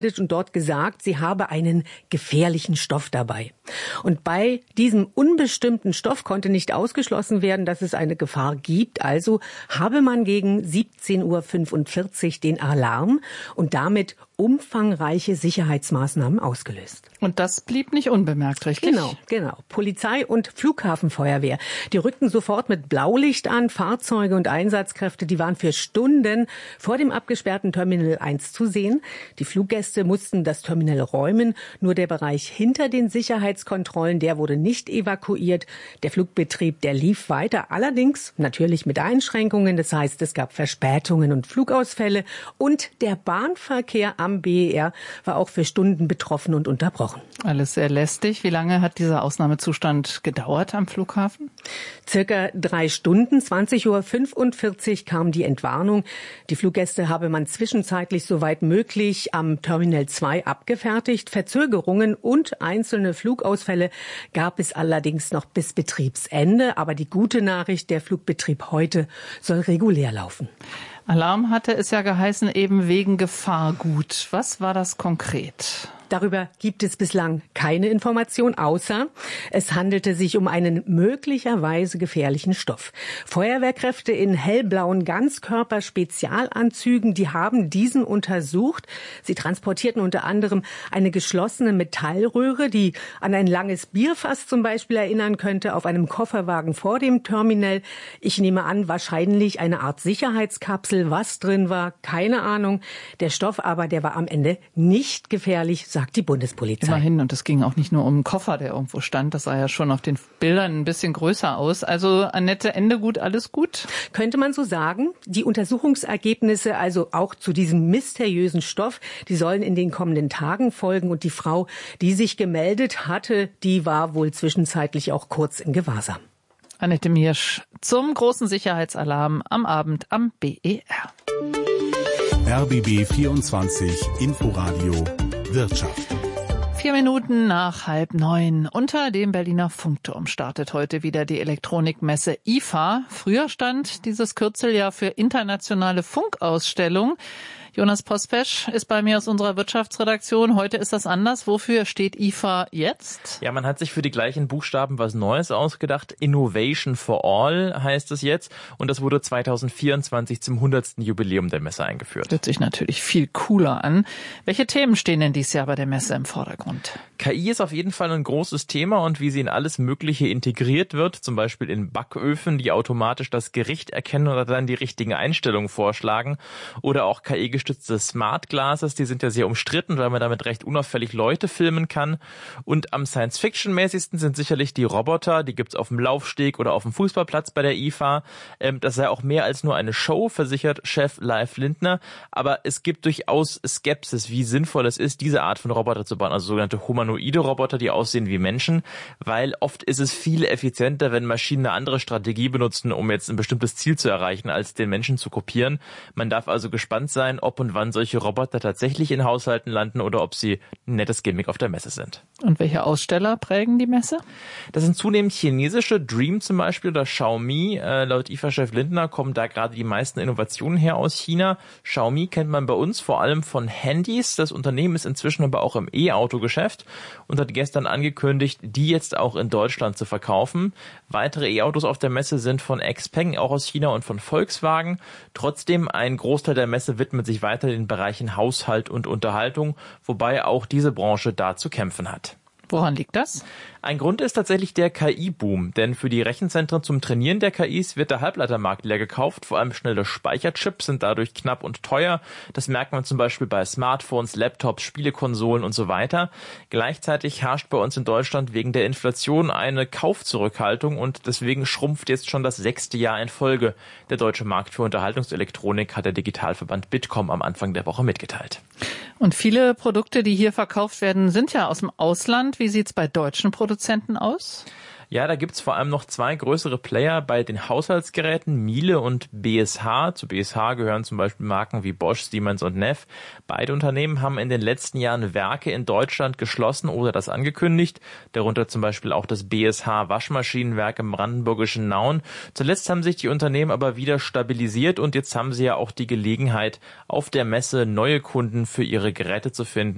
und dort gesagt, sie habe einen gefährlichen Stoff dabei. Und bei diesem unbestimmten Stoff konnte nicht ausgeschlossen werden, dass es eine Gefahr gibt. Also habe man gegen 17:45 Uhr den Alarm und damit umfangreiche Sicherheitsmaßnahmen ausgelöst. Und das blieb nicht unbemerkt, richtig? Genau. Polizei und Flughafenfeuerwehr, die rückten sofort mit Blaulicht an. Fahrzeuge und Einsatzkräfte, die waren für Stunden vor dem abgesperrten Terminal 1 zu sehen. Die Fluggäste mussten das Terminal räumen. Nur der Bereich hinter den Sicherheitskontrollen, der wurde nicht evakuiert. Der Flugbetrieb, der lief weiter. Allerdings natürlich mit Einschränkungen. Das heißt, es gab Verspätungen und Flugausfälle. Und der Bahnverkehr am BER war auch für Stunden betroffen und unterbrochen. Alles sehr lästig. Wie lange hat dieser Ausnahmezustand gedauert am Flughafen? Circa 3 Stunden. 20:45 Uhr kam die Entwarnung. Die Fluggäste habe man zwischenzeitlich soweit möglich am Terminal 2 abgefertigt. Verzögerungen und einzelne Flugausfälle gab es allerdings noch bis Betriebsende. Aber die gute Nachricht, der Flugbetrieb heute soll regulär laufen. Alarm hatte es ja geheißen, eben wegen Gefahrgut. Was war das konkret? Darüber gibt es bislang keine Information, außer es handelte sich um einen möglicherweise gefährlichen Stoff. Feuerwehrkräfte in hellblauen Ganzkörper-Spezialanzügen, die haben diesen untersucht. Sie transportierten unter anderem eine geschlossene Metallröhre, die an ein langes Bierfass zum Beispiel erinnern könnte, auf einem Kofferwagen vor dem Terminal. Ich nehme an, wahrscheinlich eine Art Sicherheitskapsel. Was drin war, keine Ahnung. Der Stoff aber, der war am Ende nicht gefährlich, sagt die Bundespolizei. Immerhin, und es ging auch nicht nur um einen Koffer, der irgendwo stand. Das sah ja schon auf den Bildern ein bisschen größer aus. Also Annette, Ende gut, alles gut? Könnte man so sagen. Die Untersuchungsergebnisse, also auch zu diesem mysteriösen Stoff, die sollen in den kommenden Tagen folgen. Und die Frau, die sich gemeldet hatte, die war wohl zwischenzeitlich auch kurz in Gewahrsam. Annette Miersch zum großen Sicherheitsalarm am Abend am BER. RBB 24 Inforadio Wirtschaft. 4 Minuten nach 8:30. Unter dem Berliner Funkturm startet heute wieder die Elektronikmesse IFA. Früher stand dieses Kürzel ja für Internationale Funkausstellung. Jonas Pospesch ist bei mir aus unserer Wirtschaftsredaktion. Heute ist das anders. Wofür steht IFA jetzt? Ja, man hat sich für die gleichen Buchstaben was Neues ausgedacht. Innovation for All heißt es jetzt. Und das wurde 2024 zum 100. Jubiläum der Messe eingeführt. Hört sich natürlich viel cooler an. Welche Themen stehen denn dieses Jahr bei der Messe im Vordergrund? KI ist auf jeden Fall ein großes Thema und wie sie in alles Mögliche integriert wird, zum Beispiel in Backöfen, die automatisch das Gericht erkennen oder dann die richtigen Einstellungen vorschlagen. Oder auch KI-gestützte Smart Glasses, die sind ja sehr umstritten, weil man damit recht unauffällig Leute filmen kann. Und am Science-Fiction-mäßigsten sind sicherlich die Roboter, die gibt's auf dem Laufsteg oder auf dem Fußballplatz bei der IFA. Das sei auch mehr als nur eine Show, versichert Chef Leif Lindner. Aber es gibt durchaus Skepsis, wie sinnvoll es ist, diese Art von Roboter zu bauen, also sogenannte humanoide Roboter, die aussehen wie Menschen, weil oft ist es viel effizienter, wenn Maschinen eine andere Strategie benutzen, um jetzt ein bestimmtes Ziel zu erreichen, als den Menschen zu kopieren. Man darf also gespannt sein, ob und wann solche Roboter tatsächlich in Haushalten landen oder ob sie ein nettes Gimmick auf der Messe sind. Und welche Aussteller prägen die Messe? Das sind zunehmend chinesische, Dream zum Beispiel oder Xiaomi. Laut IFA-Chef Lindner kommen da gerade die meisten Innovationen her aus China. Xiaomi kennt man bei uns vor allem von Handys. Das Unternehmen ist inzwischen aber auch im E-Auto-Geschäft und hat gestern angekündigt, die jetzt auch in Deutschland zu verkaufen. Weitere E-Autos auf der Messe sind von XPeng, auch aus China, und von Volkswagen. Trotzdem, ein Großteil der Messe widmet sich weiter den Bereichen Haushalt und Unterhaltung, wobei auch diese Branche da zu kämpfen hat. Woran liegt das? Ein Grund ist tatsächlich der KI-Boom, denn für die Rechenzentren zum Trainieren der KIs wird der Halbleitermarkt leer gekauft, vor allem schnelle Speicherchips sind dadurch knapp und teuer. Das merkt man zum Beispiel bei Smartphones, Laptops, Spielekonsolen und so weiter. Gleichzeitig herrscht bei uns in Deutschland wegen der Inflation eine Kaufzurückhaltung und deswegen schrumpft jetzt schon das 6. Jahr in Folge. Der deutsche Markt für Unterhaltungselektronik hat der Digitalverband Bitkom am Anfang der Woche mitgeteilt. Und viele Produkte, die hier verkauft werden, sind ja aus dem Ausland. Wie sieht's bei deutschen Produzenten aus? Ja, da gibt's vor allem noch 2 größere Player bei den Haushaltsgeräten, Miele und BSH. Zu BSH gehören zum Beispiel Marken wie Bosch, Siemens und Neff. Beide Unternehmen haben in den letzten Jahren Werke in Deutschland geschlossen oder das angekündigt. Darunter zum Beispiel auch das BSH Waschmaschinenwerk im brandenburgischen Nauen. Zuletzt haben sich die Unternehmen aber wieder stabilisiert und jetzt haben sie ja auch die Gelegenheit, auf der Messe neue Kunden für ihre Geräte zu finden.